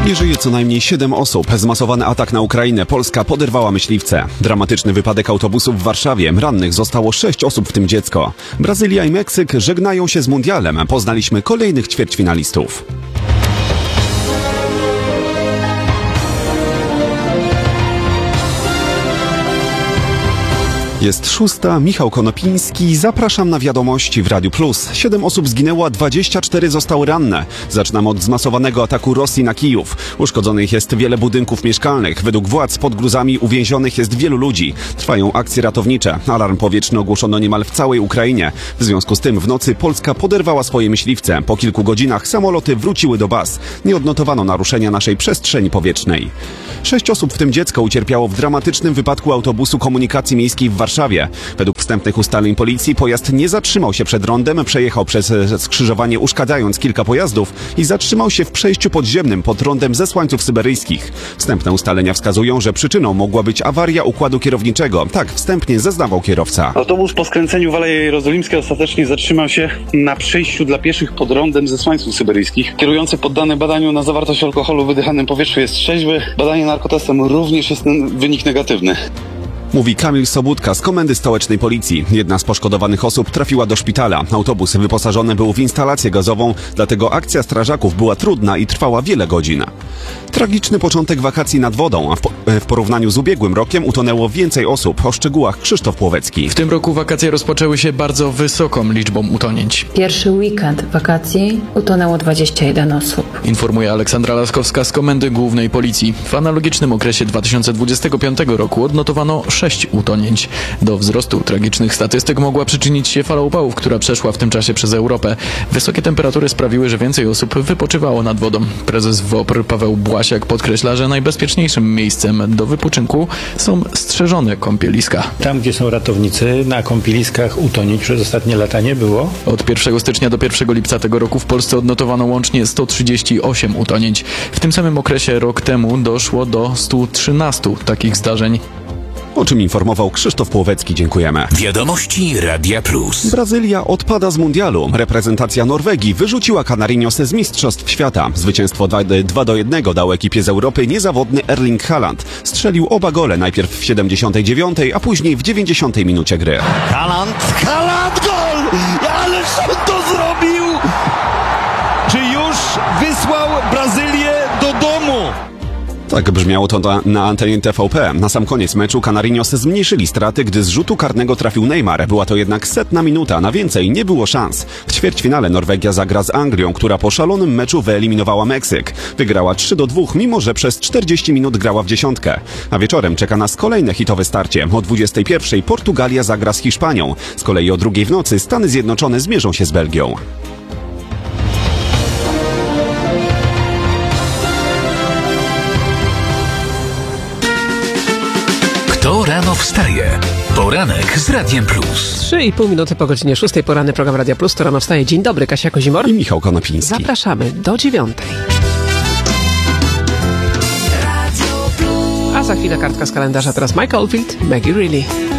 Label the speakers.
Speaker 1: Nie żyje co najmniej 7 osób. Zmasowany atak na Ukrainę. Polska poderwała myśliwce. Dramatyczny wypadek autobusu w Warszawie. Rannych zostało 6 osób, w tym dziecko. Brazylia i Meksyk żegnają się z mundialem. Poznaliśmy kolejnych ćwierćfinalistów. Jest 6. Michał Konopiński. Zapraszam na wiadomości w Radiu Plus. 7 osób zginęło, a 24 zostały ranne. Zaczynamy od zmasowanego ataku Rosji na Kijów. Uszkodzonych jest wiele budynków mieszkalnych. Według władz pod gruzami uwięzionych jest wielu ludzi. Trwają akcje ratownicze. Alarm powietrzny ogłoszono niemal w całej Ukrainie. W związku z tym w nocy Polska poderwała swoje myśliwce. Po kilku godzinach samoloty wróciły do baz. Nie odnotowano naruszenia naszej przestrzeni powietrznej. 6 osób, w tym dziecko, ucierpiało w dramatycznym wypadku autobusu komunikacji miejskiej w Warszawie. Według wstępnych ustaleń policji pojazd nie zatrzymał się przed rondem, przejechał przez skrzyżowanie, uszkadzając kilka pojazdów i zatrzymał się w przejściu podziemnym pod rondem Zesłańców Syberyjskich. Wstępne ustalenia wskazują, że przyczyną mogła być awaria układu kierowniczego. Tak wstępnie zeznawał kierowca.
Speaker 2: Autobus po skręceniu w Aleje Jerozolimskie ostatecznie zatrzymał się na przejściu dla pieszych pod rondem Zesłańców Syberyjskich. Kierujący poddany badaniu na zawartość alkoholu w wydychanym powietrzu jest trzeźwy. Badanie narkotestem również jest ten wynik negatywny.
Speaker 1: Mówi Kamil Sobudka z Komendy Stołecznej Policji. Jedna z poszkodowanych osób trafiła do szpitala. Autobus wyposażony był w instalację gazową, dlatego akcja strażaków była trudna i trwała wiele godzin. Tragiczny początek wakacji nad wodą, a w porównaniu z ubiegłym rokiem utonęło więcej osób. O szczegółach Krzysztof Płowecki.
Speaker 3: W tym roku wakacje rozpoczęły się bardzo wysoką liczbą utonięć.
Speaker 4: Pierwszy weekend wakacji utonęło 21 osób.
Speaker 3: Informuje Aleksandra Laskowska z Komendy Głównej Policji. W analogicznym okresie 2025 roku odnotowano 6 utonięć. Do wzrostu tragicznych statystyk mogła przyczynić się fala upałów, która przeszła w tym czasie przez Europę. Wysokie temperatury sprawiły, że więcej osób wypoczywało nad wodą. Prezes WOPR Paweł Błasiak podkreśla, że najbezpieczniejszym miejscem do wypoczynku są strzeżone kąpieliska.
Speaker 5: Tam, gdzie są ratownicy, na kąpieliskach utonięć przez ostatnie lata nie było.
Speaker 3: Od 1 stycznia do 1 lipca tego roku w Polsce odnotowano łącznie 138 utonięć. W tym samym okresie rok temu doszło do 113 takich zdarzeń.
Speaker 1: O czym informował Krzysztof Płowecki. Dziękujemy.
Speaker 6: Wiadomości Radia Plus.
Speaker 1: Brazylia odpada z mundialu. Reprezentacja Norwegii wyrzuciła Canarinos z Mistrzostw Świata. Zwycięstwo 2-1 dał ekipie z Europy niezawodny Erling Haaland. Strzelił oba gole, najpierw w 79, a później w 90 minucie gry.
Speaker 7: Haaland, gol! Ależ on to zrobił! Czy już wysłał Brazylię do domu?
Speaker 1: Tak brzmiało to na antenie TVP. Na sam koniec meczu Canarinos zmniejszyli straty, gdy z rzutu karnego trafił Neymar. Była to jednak 100. minuta, na więcej nie było szans. W ćwierćfinale Norwegia zagra z Anglią, która po szalonym meczu wyeliminowała Meksyk. Wygrała 3-2, mimo że przez 40 minut grała w dziesiątkę. A wieczorem czeka nas kolejne hitowe starcie. O 21 Portugalia zagra z Hiszpanią. Z kolei o 2 w nocy Stany Zjednoczone zmierzą się z Belgią.
Speaker 6: Kto rano wstaje? Poranek z Radiem Plus.
Speaker 8: 3,5 minuty po godzinie 6. Poranny program Radia Plus. To rano wstaje. Dzień dobry, Kasia Kozimor
Speaker 1: i Michał Konopiński.
Speaker 8: Zapraszamy do 9. A za chwilę kartka z kalendarza. Teraz Mike Oldfield, Maggie Reilly.